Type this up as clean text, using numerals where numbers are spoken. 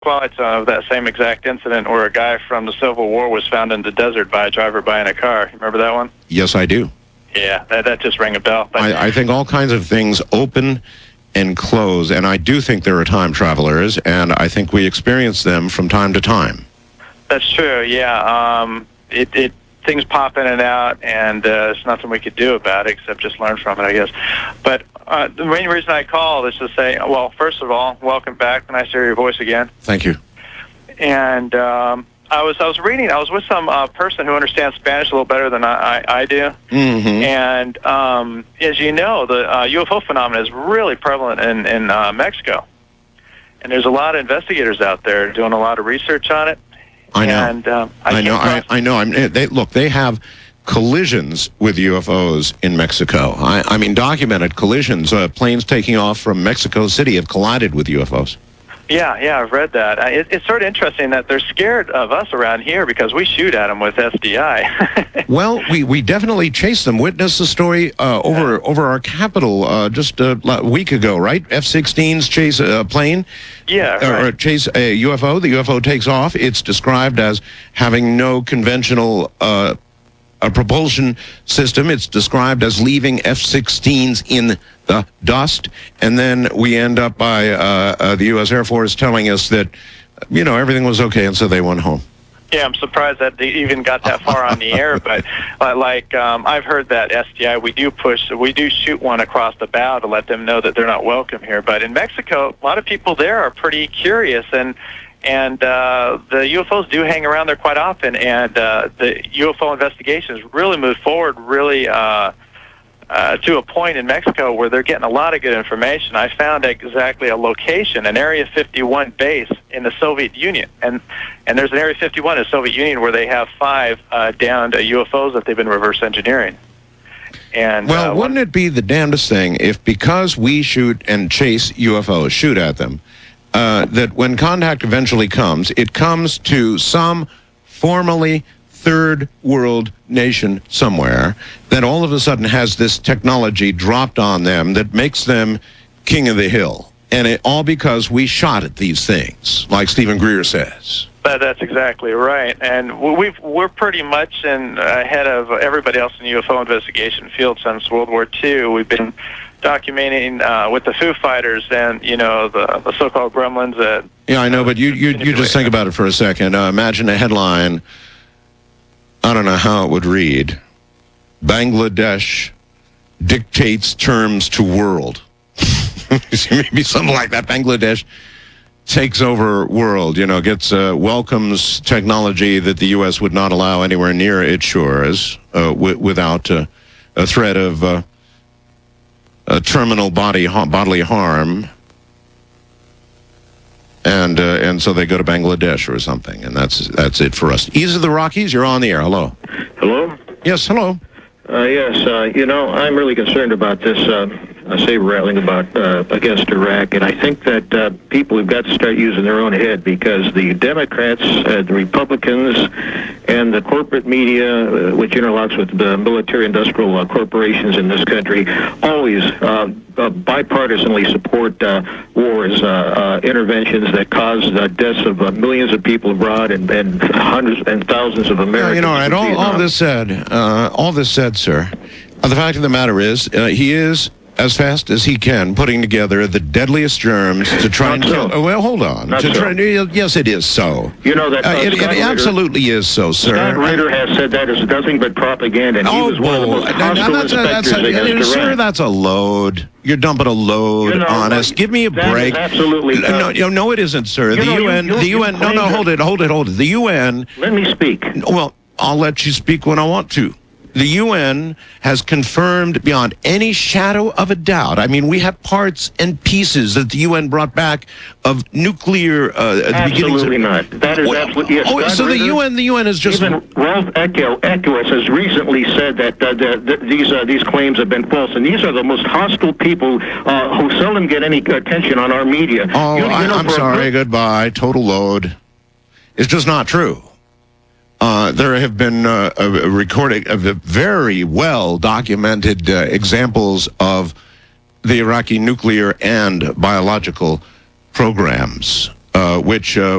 Twilight Zone of that same exact incident where a guy from the Civil War was found in the desert by a driver by in a car. Remember that one? Yes, I do. Yeah, that just rang a bell. But I think all kinds of things open and close, and I do think there are time travelers, and I think we experience them from time to time. that's true, yeah. Things pop in and out, and there's nothing we could do about it except just learn from it, I guess. But the main reason I called is to say, well, first of all, welcome back. Nice to hear your voice again. Thank you. And I was with some person who understands Spanish a little better than I do. Mm-hmm. And as you know, the UFO phenomenon is really prevalent in Mexico. And there's a lot of investigators out there doing a lot of research on it. I know. And, I know. They have collisions with UFOs in Mexico. I mean, documented collisions. Planes taking off from Mexico City have collided with UFOs. Yeah, I've read that. It's sort of interesting that they're scared of us around here because we shoot at them with SDI. Well, we definitely chase them. Witness the story over our capital just a week ago, right? F-16s chase a plane. Yeah, right. Or chase a UFO. The UFO takes off. It's described as having no conventional propulsion system. It's described as leaving F-16s in the dust, and then we end up by the U.S. Air Force telling us that, everything was okay, and so they went home. Yeah, I'm surprised that they even got that far on the air, but I've heard that SDI, we do shoot one across the bow to let them know that they're not welcome here. But in Mexico, a lot of people there are pretty curious, and the UFOs do hang around there quite often, and the UFO investigations really moved forward really to a point in Mexico where they're getting a lot of good information. I found exactly a location, an Area 51 base in the Soviet Union, and there's an Area 51 in the Soviet Union where they have 5 downed UFOs that they've been reverse engineering. And well, wouldn't it be the damnedest thing if, because we shoot and chase UFOs, shoot at them, that when contact eventually comes, it comes to some formerly third world nation somewhere that all of a sudden has this technology dropped on them that makes them king of the hill. And it all because we shot at these things, like Stephen Greer says. That's exactly right. And we're pretty much ahead of everybody else in the UFO investigation field since World War II. We've been documenting with the Foo Fighters and, the so-called gremlins that... Yeah, I know, but you just think about it for a second. Imagine a headline. I don't know how it would read. Bangladesh dictates terms to world. Maybe something like that. Bangladesh takes over world, welcomes technology that the U.S. would not allow anywhere near its shores without a threat of terminal bodily harm. And so they go to Bangladesh or something, and that's it for us. Ease of the Rockies, you're on the air. Hello. Hello? Yes, hello. Yes, I'm really concerned about this saber rattling against Iraq, and I think that people have got to start using their own head, because the Democrats, the Republicans, and the corporate media, which interlocks with the military-industrial corporations in this country, always bipartisanly support wars, interventions that cause deaths of millions of people abroad and hundreds and thousands of Americans. All this said, sir, the fact of the matter is, he is, as fast as he can, putting together the deadliest germs to try and kill. Well, hold on. Yes, it is so. You know that it absolutely is so, sir. Scott Ritter has said that is nothing but propaganda, and he was one of the most hostile inspectors against Iraq. Sir, that's a load. You're dumping a load on us. Give me a break. Absolutely. No, it isn't, sir. The UN. No, hold it. The UN. Let me speak. Well, I'll let you speak when I want to. The UN has confirmed beyond any shadow of a doubt. I mean, we have parts and pieces that the UN brought back of nuclear at the beginning. Absolutely not. That is absolutely... Yes, so Ritter, the UN is just... Even Ralph Eckes has recently said that these claims have been false, and these are the most hostile people who seldom get any attention on our media. Oh, I'm sorry. Goodbye. Total load. It's just not true. There have been a recording of very well documented examples of the Iraqi nuclear and biological programs. which